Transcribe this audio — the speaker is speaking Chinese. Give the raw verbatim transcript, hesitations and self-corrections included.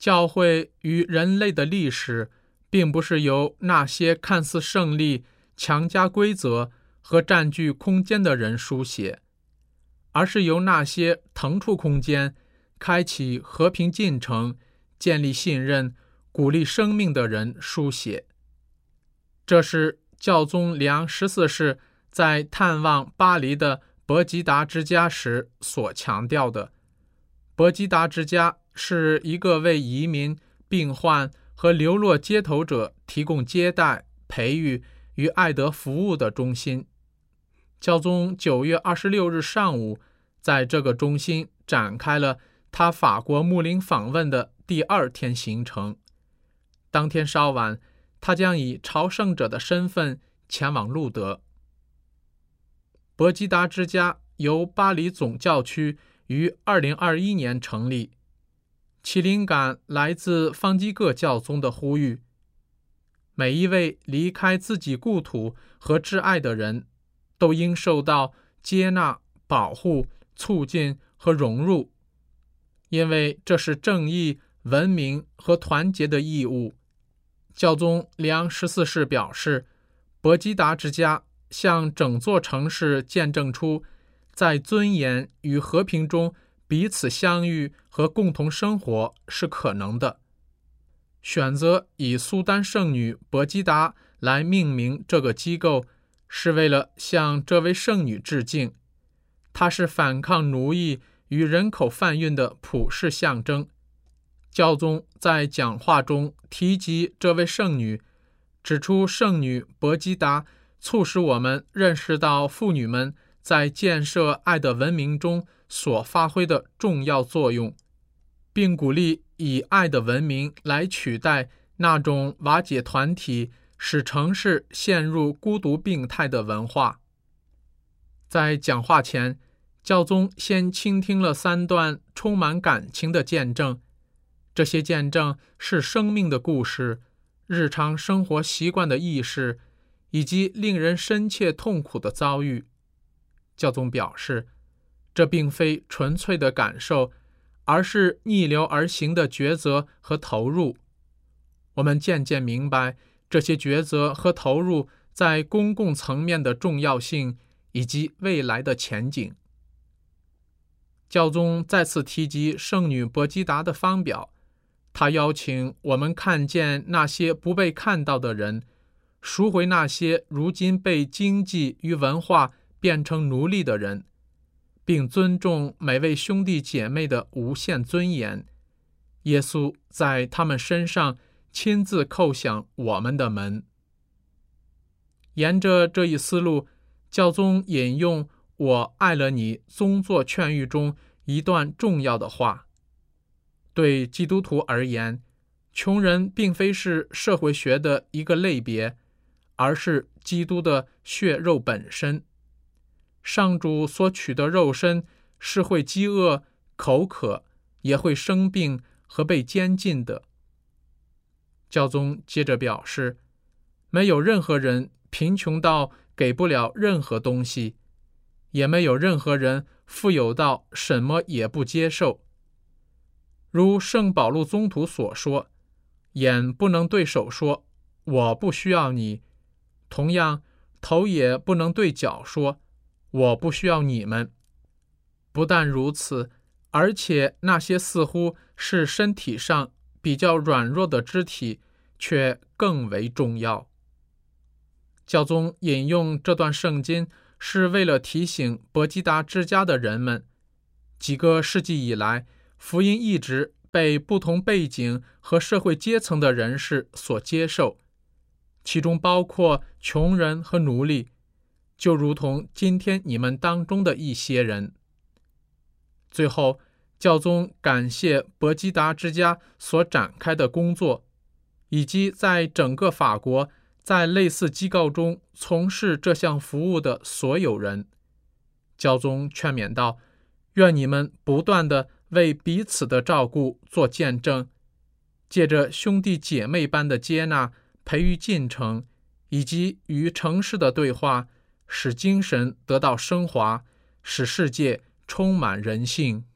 教会与人类的历史并不是由那些看似胜利、强加规则和占据空间的人书写，而是由那些腾出空间、开启和平进程、建立信任、鼓励生命的人书写。这是教宗良昂十四世在探望巴黎的伯吉达之家时所强调的。伯吉达之家是一个为移民、病患和流落街头者提供接待、培育与爱德服务的中心。教宗九月二十六日上午在这个中心展开了他法国睦邻访问的第二天行程。当天稍晚，他将以朝圣者的身份前往路德。伯吉达之家由巴黎总教区于二零二一年成立，其灵感来自方济各教宗的呼吁：每一位离开自己故土和挚爱的人都应受到接纳、保护、促进和融入，因为这是正义、文明和团结的义务。教宗良昂十四世表示，伯吉达之家向整座城市见证出在尊严与和平中彼此相遇和共同生活是可能的。选择以苏丹圣女伯吉达来命名这个机构，是为了向这位圣女致敬。她是反抗奴役与人口贩运的普世象征。教宗在讲话中提及这位圣女，指出圣女伯吉达促使我们认识到妇女们在建设爱的文明中所发挥的重要作用，并鼓励以爱的文明来取代那种瓦解团体、使城市陷入孤独病态的文化。在讲话前，教宗先倾听了三段充满感情的见证，这些见证是生命的故事、日常生活习惯的意识，以及令人深切痛苦的遭遇。教宗表示，这并非纯粹的感受，而是逆流而行的抉择和投入。我们渐渐明白这些抉择和投入在公共层面的重要性以及未来的前景。教宗再次提及圣女伯吉达的方表，他邀请我们看见那些不被看到的人，赎回那些如今被经济与文化变成奴隶的人，并尊重每位兄弟姐妹的无限尊严。耶稣在他们身上亲自叩响我们的门。沿着这一思路，教宗引用我爱了你宗座劝谕中一段重要的话：对基督徒而言，穷人并非是社会学的一个类别，而是基督的血肉本身。上主所取的肉身是会饥饿、口渴，也会生病和被监禁的。教宗接着表示，没有任何人贫穷到给不了任何东西，也没有任何人富有到什么也不接受。如圣保禄宗徒所说，眼不能对手说我不需要你，同样头也不能对脚说我不需要你们。不但如此，而且那些似乎是身体上比较软弱的肢体却更为重要。教宗引用这段圣经是为了提醒伯吉达之家的人们，几个世纪以来，福音一直被不同背景和社会阶层的人士所接受，其中包括穷人和奴隶，就如同今天你们当中的一些人。最后，教宗感谢伯吉达之家所展开的工作，以及在整个法国在类似机构中从事这项服务的所有人。教宗劝勉道，愿你们不断地为彼此的照顾做见证，借着兄弟姐妹般的接纳、培育进程，以及与城市的对话，使精神得到升华，使世界充满人性。